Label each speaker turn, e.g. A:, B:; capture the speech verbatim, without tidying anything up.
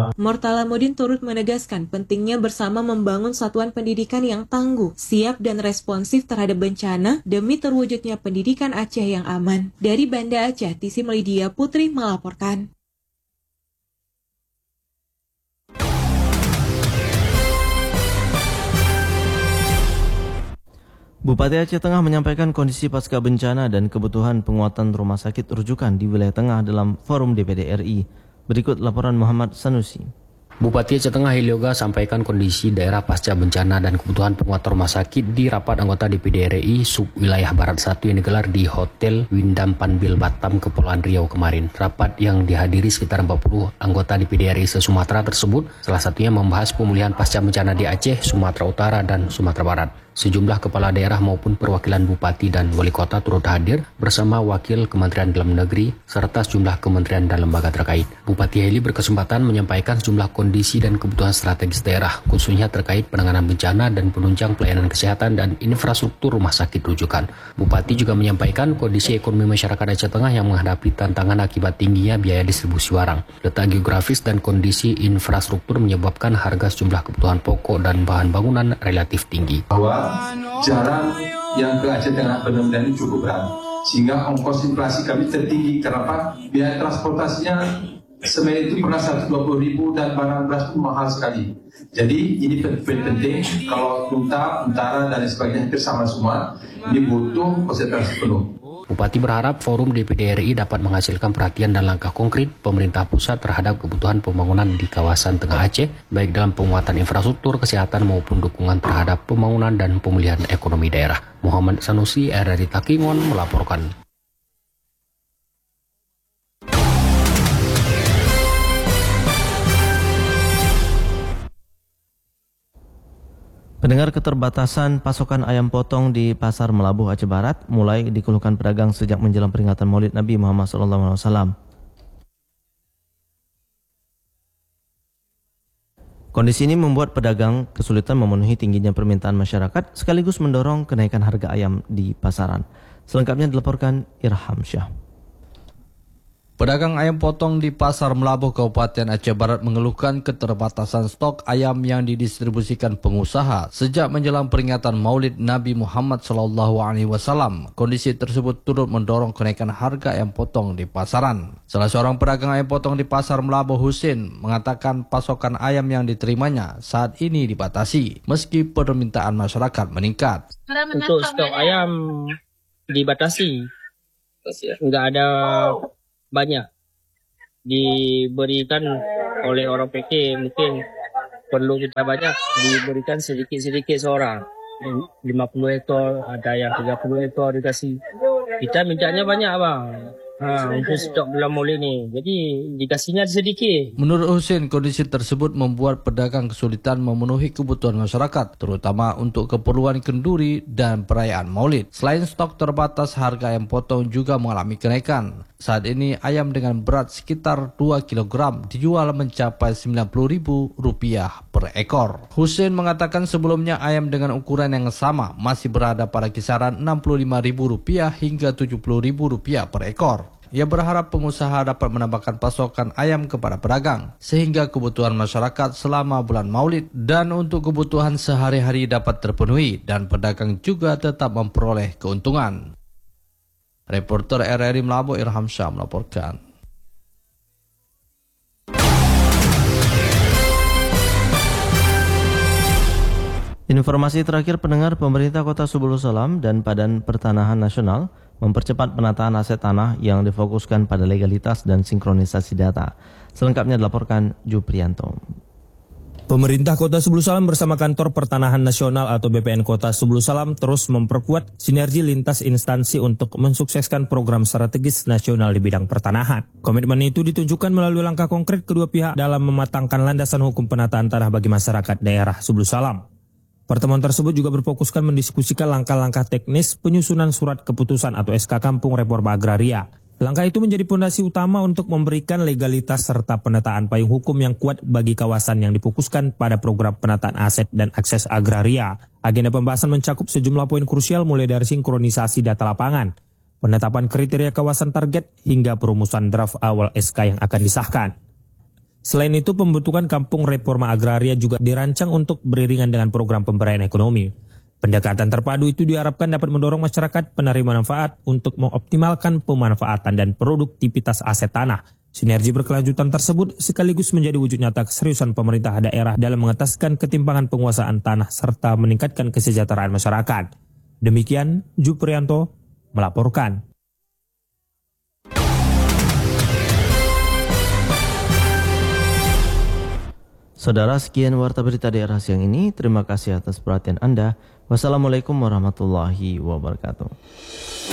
A: Mortalamuddin turut menegaskan pentingnya bersama membangun satuan pendidikan yang tangguh, siap dan responsif terhadap bencana demi terwujudnya pendidikan Aceh yang aman. Dari Banda Aceh, Tisi Melidia Putri melaporkan.
B: Bupati Aceh Tengah menyampaikan kondisi pasca bencana dan kebutuhan penguatan rumah sakit rujukan di wilayah tengah dalam forum D P D R I. Berikut laporan Muhammad Sanusi.
C: Bupati Aceh Tengah Helioga sampaikan kondisi daerah pasca bencana dan kebutuhan penguatan rumah sakit di rapat anggota D P D R I sub wilayah Barat satu yang digelar di Hotel Windam Panbil Batam, Kepulauan Riau kemarin. Rapat yang dihadiri sekitar empat puluh anggota D P D R I se-Sumatera tersebut salah satunya membahas pemulihan pasca bencana di Aceh, Sumatera Utara, dan Sumatera Barat. Sejumlah kepala daerah maupun perwakilan bupati dan wali kota turut hadir bersama wakil Kementerian Dalam Negeri serta sejumlah kementerian dan lembaga terkait. Bupati Heli berkesempatan menyampaikan sejumlah kondisi dan kebutuhan strategis daerah, khususnya terkait penanganan bencana dan penunjang pelayanan kesehatan dan infrastruktur rumah sakit rujukan. Bupati juga menyampaikan kondisi ekonomi masyarakat Aceh Tengah yang menghadapi tantangan akibat tingginya biaya distribusi barang. Letak geografis dan kondisi infrastruktur menyebabkan harga sejumlah kebutuhan pokok dan bahan bangunan relatif tinggi.
D: Bahwa jalan yang ke Aceh Tengah benar-benar ini cukup berat, sehingga ongkos inflasi kami tertinggi. Kenapa? Biaya transportasinya semen itu pernah seratus dua puluh ribu dan barang beras itu mahal sekali. Jadi ini penting, kalau Tunta, Utara dan sebagainya hampir sama semua, ini butuh konsentrasi penuh.
C: Bupati berharap forum D P D R I dapat menghasilkan perhatian dan langkah konkret pemerintah pusat terhadap kebutuhan pembangunan di kawasan Tengah Aceh, baik dalam penguatan infrastruktur, kesehatan maupun dukungan terhadap pembangunan dan pemulihan ekonomi daerah. Muhammad Sanusi, R R I Takingon melaporkan.
B: Pendengar, keterbatasan pasokan ayam potong di Pasar Melabuh Aceh Barat mulai dikeluhkan pedagang sejak menjelang peringatan Maulid Nabi Muhammad shallallahu alaihi wasallam. Kondisi ini membuat pedagang kesulitan memenuhi tingginya permintaan masyarakat sekaligus mendorong kenaikan harga ayam di pasaran. Selengkapnya dilaporkan Irham Syah.
E: Pedagang ayam potong di Pasar Melabuh Kabupaten Aceh Barat mengeluhkan keterbatasan stok ayam yang didistribusikan pengusaha sejak menjelang peringatan Maulid Nabi Muhammad shallallahu alaihi wasallam. Kondisi tersebut turut mendorong kenaikan harga ayam potong di pasaran. Salah seorang pedagang ayam potong di Pasar Melabuh, Husin, mengatakan pasokan ayam yang diterimanya saat ini dibatasi meski permintaan masyarakat meningkat.
F: Untuk stok ayam dibatasi, nggak ada banyak diberikan oleh orang P K, mungkin perlu kita banyak diberikan sedikit-sedikit seorang, lima puluh ekor, ada yang tiga puluh ekor dikasih. Kita mintanya banyak bang, ha, untuk stok bulan Maulid ni, jadi dikasihnya sedikit.
E: Menurut Husin, kondisi tersebut membuat pedagang kesulitan memenuhi kebutuhan masyarakat, terutama untuk keperluan kenduri dan perayaan Maulid. Selain stok terbatas, harga ayam potong juga mengalami kenaikan. Saat ini ayam dengan berat sekitar dua kilogram dijual mencapai sembilan puluh ribu rupiah per ekor. Husin mengatakan sebelumnya ayam dengan ukuran yang sama masih berada pada kisaran enam puluh lima ribu rupiah hingga tujuh puluh ribu rupiah per ekor. Ia berharap pengusaha dapat menambahkan pasokan ayam kepada pedagang sehingga kebutuhan masyarakat selama bulan Maulid dan untuk kebutuhan sehari-hari dapat terpenuhi dan pedagang juga tetap memperoleh keuntungan. Reporter R R I Melabuh Irham Syah melaporkan.
B: Informasi terakhir pendengar, pemerintah Kota Subul Salam dan Badan Pertanahan Nasional mempercepat penataan aset tanah yang difokuskan pada legalitas dan sinkronisasi data. Selengkapnya dilaporkan Juprianto.
G: Pemerintah Kota Subul Salam bersama Kantor Pertanahan Nasional atau B P N Kota Subul Salam terus memperkuat sinergi lintas instansi untuk mensukseskan program strategis nasional di bidang pertanahan. Komitmen itu ditunjukkan melalui langkah konkret kedua pihak dalam mematangkan landasan hukum penataan tanah bagi masyarakat daerah Subul Salam. Pertemuan tersebut juga berfokuskan mendiskusikan langkah-langkah teknis penyusunan surat keputusan atau S K Kampung Reforma Agraria. Langkah itu menjadi fondasi utama untuk memberikan legalitas serta penataan payung hukum yang kuat bagi kawasan yang difokuskan pada program penataan aset dan akses agraria. Agenda pembahasan mencakup sejumlah poin krusial mulai dari sinkronisasi data lapangan, penetapan kriteria kawasan target, hingga perumusan draft awal S K yang akan disahkan. Selain itu, pembentukan kampung reforma agraria juga dirancang untuk beriringan dengan program pemberdayaan ekonomi. Pendekatan terpadu itu diharapkan dapat mendorong masyarakat penerima manfaat untuk mengoptimalkan pemanfaatan dan produktivitas aset tanah. Sinergi berkelanjutan tersebut sekaligus menjadi wujud nyata keseriusan pemerintah daerah dalam mengataskan ketimpangan penguasaan tanah serta meningkatkan kesejahteraan masyarakat. Demikian, Juprianto melaporkan.
B: Saudara, sekian warta berita daerah siang ini. Terima kasih atas perhatian Anda. Wassalamualaikum warahmatullahi wabarakatuh.